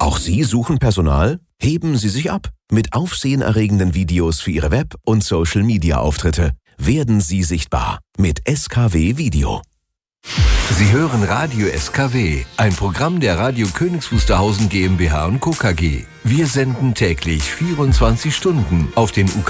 Auch Sie suchen Personal? Heben Sie sich ab mit aufsehenerregenden Videos für Ihre Web- und Social-Media-Auftritte. Werden Sie sichtbar mit SKW Video. Sie hören Radio SKW, ein Programm der Radio Königs Wusterhausen GmbH und Co. KG. Wir senden täglich 24 Stunden auf den